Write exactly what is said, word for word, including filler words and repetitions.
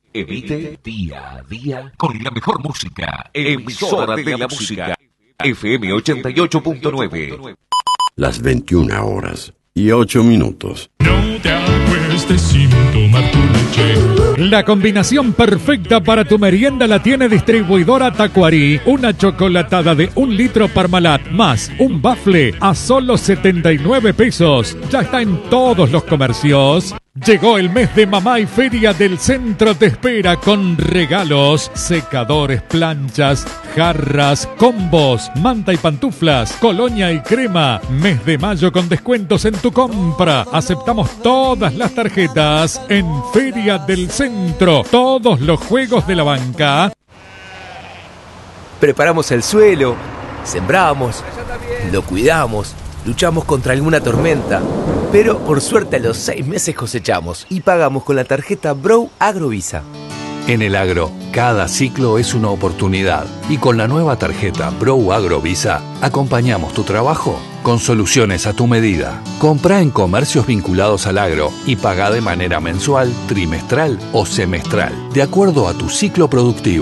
Emite día a día con la mejor música. Emisora de la música. F M ochenta y ocho punto nueve. Las veintiuna horas y ocho minutos. No te acuestes sin tomar tu leche. La combinación perfecta para tu merienda la tiene distribuidora Tacuarí. Una chocolatada de un litro Parmalat más un bafle a solo setenta y nueve pesos. Ya está en todos los comercios. Llegó el mes de mamá y Feria del Centro te espera con regalos, secadores, planchas, jarras, combos, manta y pantuflas, colonia y crema. Mes de mayo con descuentos en tu compra. Aceptamos todas las tarjetas en Feria del Centro. Todos los juegos de la banca. Preparamos el suelo, sembramos, lo cuidamos, luchamos contra alguna tormenta. Pero por suerte a los seis meses cosechamos y pagamos con la tarjeta Brow Agrovisa. En el agro, cada ciclo es una oportunidad y con la nueva tarjeta Brow Agrovisa acompañamos tu trabajo con soluciones a tu medida. Comprá en comercios vinculados al agro y pagá de manera mensual, trimestral o semestral, de acuerdo a tu ciclo productivo.